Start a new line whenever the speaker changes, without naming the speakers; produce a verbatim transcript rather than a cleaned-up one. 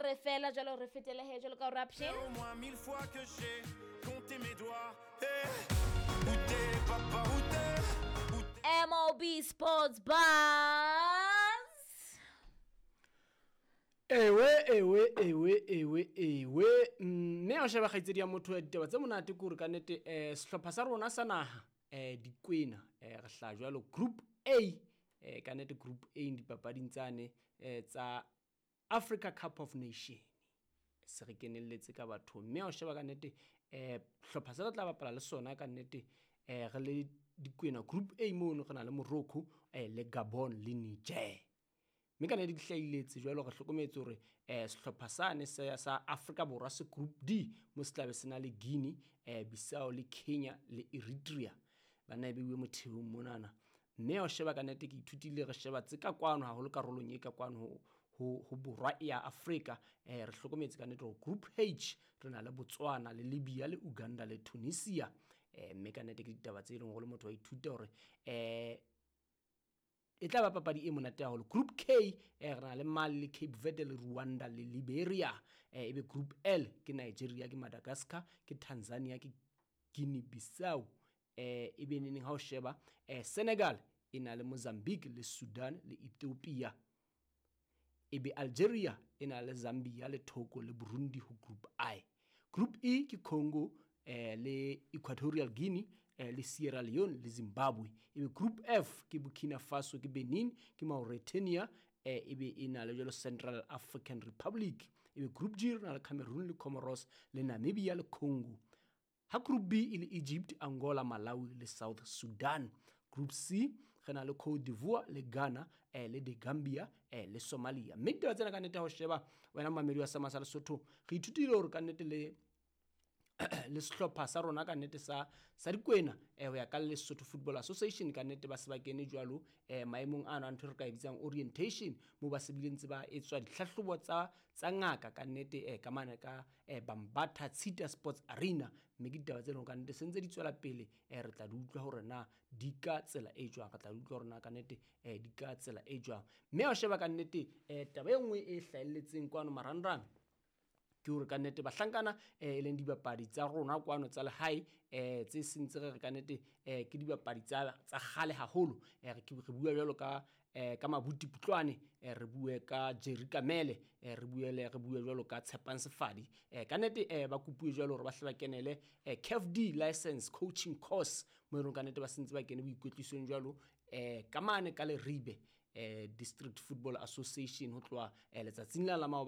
re fela jalo re fetele he jalo ka Rapture.
Au moins mille fois que j'ai compté mes doigts. Hey, où t'es, papa, où t'es, où t'es?
M O B Sports Buzz.
Ewe ewe ewe ewe ewe mme a sheba khaitsedi ya motho ya ditaba tse monate ke hore ka nnete eh sehlopha sa rona sa naha eh dikwena eh re hla jwalo group A eh ka nnete group A ndi papading tsane eh tsa Africa Cup of Nations se re kenelletse ka batho mme a sheba ka nnete eh sehlopha se re tla bapala le sona ka nnete eh re le dikwena group A mo no gona le Morocco eh le Gabon le Niger. Mme kana di hlahiletse jwalo re hlokometse hore eh sehlopha sane sa sa Africa Borwa se group D mo se tlabe sena le Guinea eh Bissau le Kenya le Eritrea bana be mo theong monana mme o sheba kana te ke ithutile re sheba tse ka kwano haholo karolong e ka kwano ho ho ho borwa ya Africa eh re hlokometse kana tro group H re na le Botswana le Libya le Uganda le Tunisia eh mme kana te ke ditaba tse ileng go le motho wa ithuta hore eh e tla ba papadi e monate haholo. Group K eh re na le Mali le Cape Verde le Rwanda le Liberia eh ebe group L ke Nigeria ke Madagascar ke Tanzania ke Guinea Bissau eh ebe neng ha o sheba eh Senegal e na le Mozambique le Sudan le Ethiopia ebe Algeria e na le Zambia le Togo le Burundi ho group I. Group E ke Congo eh le Equatorial Guinea eh, le Sierra Leone le Zimbabwe ebe group F ke Burkina Faso ke Benin ke Mauritania eh, ebe ina le jalo Central African Republic ebe group G na le Cameroon le Comoros le Namibia le Congo. Ha group B ile Egypt, Angola, Malawi le South Sudan. Group C gena le Cote d'Ivoire le Ghana eh, le de Gambia eh, le Somalia. Mme taba tsena ka nnete ho sheba wena mamedi wa Sama sa Lesotho re ithutile hore ka nnete le le sehlopha sa rona ka nnete sa sa dikwena eh ho ya ka Lesotho Football Association ka nnete ba se ba kene jwalo eh maemong ana ntho re ka ibitsang orientation mo ba se bilentse ba etswa dihlahlobo tsa tsa ngaka ka nnete eh ka mana ka eh Bambatha Cedar Sports Arena mme ke ditaba tse leng ka nnete sentse di tswela pele eh re tla di utlwa hore na di ka tsela e jwang re tla di utlwa hore na ka nnete eh di ka tsela e jwang mme a sheba ka nnete eh taba e nngwe e hlahelletseng kwano marangrang ke hore ka nnete bahlankana eh eleng dibapadi tsa rona kwano tsa lehae eh tse sentse re ka nnete eh ke dibapadi tsa tsa gale haholo eh re re bua jalo ka eh ka Mabuti Putlwane eh re bue ka Jerry Kamele eh re buele re bue jalo ka Tshepang Sefadi eh ka nnete eh ba kopue jalo hore ba hle ba kenele eh C A F D license coaching course mo re ka nnete ba sentse ba kene boikwetlisong jalo eh ka mane ka le Ribe eh District Football Association ho tloa eh letsatsing la la